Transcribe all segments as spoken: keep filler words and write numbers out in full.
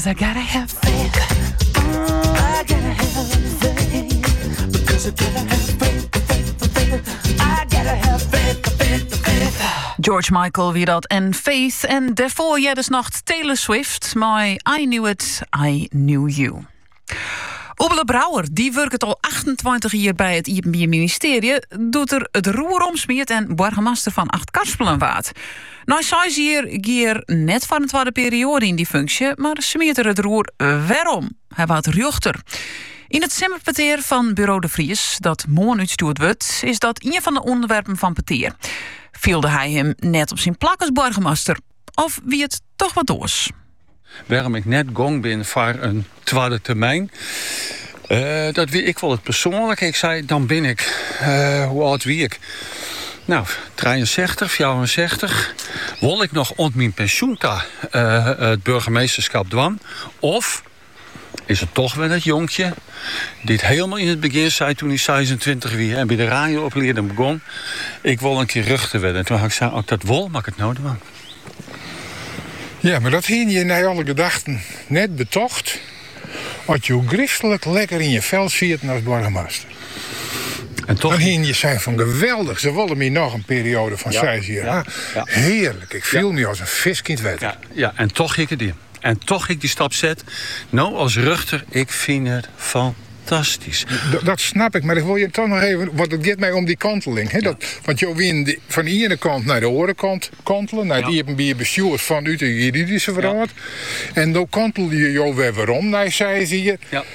Cause I gotta have faith. Oh, I gotta have faith. Because I gotta have faith, faith, faith. I gotta have faith, faith, faith. George Michael wie dat en Faith. En daarvoor jij dus nog Taylor Swift. My I Knew It, I Knew You. Oebele Brouwer, die werkt al achtentwintig jaar bij het I P B-ministerie, doet er het roer omsmeert en burgemeester van Acht-Karspelen waard. Nou, zij is hier, hier net van de tweede periode in die functie, maar smeert er het roer waarom? Hij waard ruchter. In het simmerpeteer van Bureau de Vries, dat morgen uitgestuurd wordt, is dat een van de onderwerpen van peteer. Vielde hij hem net op zijn plak als burgemeester? Of wie het toch wat doos? Waarom ik net gong ben voor een tweede termijn. Uh, dat wie ik wel het persoonlijk. Ik zei, dan ben ik. Uh, hoe oud wie ik? Nou, drieënzestig, vierenzestig. Wil ik nog ont mijn pensioen ta, uh, het burgemeesterschap doen? Of is het toch wel het jonkje die het helemaal in het begin zei toen hij zesentwintig wie en bij de radio opleerde begon. Ik wil een keer ruchten werden. En toen had ik gezegd, als dat wil, mag ik het nou doen. Ja, maar dat hing je naar alle gedachten net betocht. Als je christelijk lekker in je vel ziet als burgemeester. En toch... Dan hing je zijn van geweldig. Ze wilden me nog een periode van ja, zes jaar. Ja, ja. Heerlijk. Ik viel ja. me als een viskind wet. Ja, ja, en toch ik het in. En toch ik die stap zet. Nou, als ruchter, ik vind het fantastisch. D- dat snap ik, maar ik wil je toch nog even... Want het gaat mij om die kanteling. Hè? Ja. Dat, want je wint van de ene kant naar de andere kant kantelen. Naar ja. het I P B-bestuur vanuit de juridische verhaal. Ja. En dan kantelde je jou weer waarom, naar zij zie je. Ja.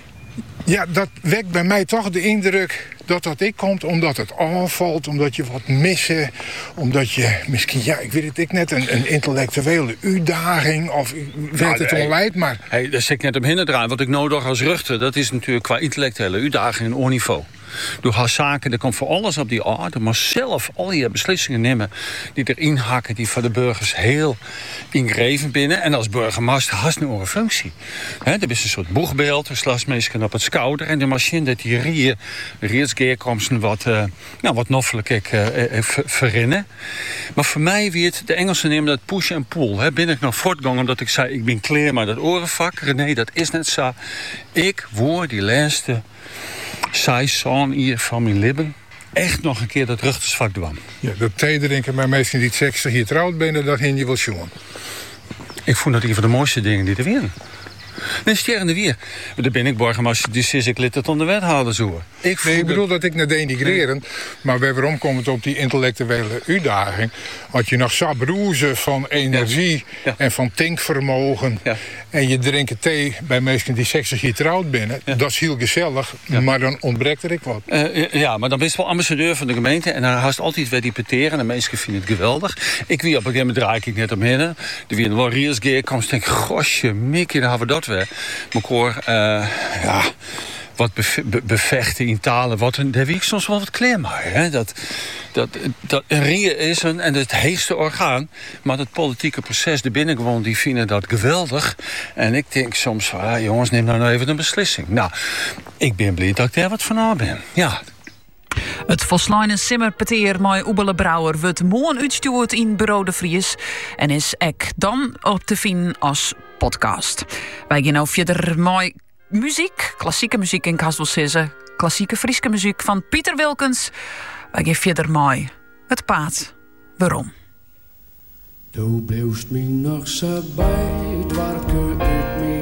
Ja, dat wekt bij mij toch de indruk dat dat ik komt omdat het aanvalt, omdat je wat missen, omdat je misschien, ja, ik weet het ik net, een, een intellectuele uitdaging of weet nou, het onleid, maar... Hey, daar zit ik net om hinnen draaien. Wat ik nodig als ruchter, dat is natuurlijk qua intellectuele uitdaging een hoog niveau. Door haar zaken, er komt voor alles op die aarde, maar zelf al je beslissingen nemen die erin hakken, die voor de burgers heel ingreven binnen. En als burgemeester has een andere functie. He, er is een soort boegbeeld, een slasmeester op het schouder en de machine dat die rier, rietsgeerkomsten wat, uh, nou, wat noffelijk ik uh, verrinnen. Maar voor mij werd de Engelsen nemen dat push en pull. He, ben ik nog voortgegaan omdat ik zei, ik ben klaar maar dat orenvak. René, dat is net zo. Ik word die laatste zij zoon hier van mijn lippen echt nog een keer dat ruchtersvak doen. Ja, dat tederinken bij mensen die zestig hier trouwd binnen, dat hing je wel jongen. Ik vond dat een van de mooiste dingen die er weer. Nee, sterren weer. Daar ben ik burgemeester, dus is ik lid het onder wethouder zo. Ik, nee, ik bedoel dat ik net denigreren, nee. Maar waarom komt het op die intellectuele uitdaging? Als je nog sabroezen van energie ja. Ja. en van tankvermogen ja. en je drinkt thee bij mensen die zestig jaar trouwd binnen, ja. dat is heel gezellig, ja. maar dan ontbreekt er ik wat. Uh, ja, maar dan ben je wel ambassadeur van de gemeente en dan haast altijd weer die peteren en de mensen vinden het geweldig. Ik wie op een gegeven moment draai ik net omheen. Er weer een warriersgeer komt en denk, gosje, Mickey, dan hebben we dat weer. Maar ik hoor, uh, ja, wat beve- be- bevechten in talen, wat een, daar wie ik soms wel wat kleer maar. Hè? Dat, dat, dat, een rier is een, en het heegste orgaan, maar het politieke proces, de binnengewoon, die vinden dat geweldig. En ik denk soms, ah, jongens, neem nou even een beslissing. Nou, ik ben blij dat ik daar wat van aan ben. Ja. Het volslijnen simmerpeteer met Oebele Brouwer wordt morgen uitgestuurd in Bureau de Vries en is ek dan op te vinden als podcast. Wij gaan nou verder met muziek, klassieke muziek in Kaswelsissen, klassieke Frieske muziek van Pieter Wilkens. Wij gaan verder met het paard. Waarom? Du bleefst mij nog zo bij, het warke uit mij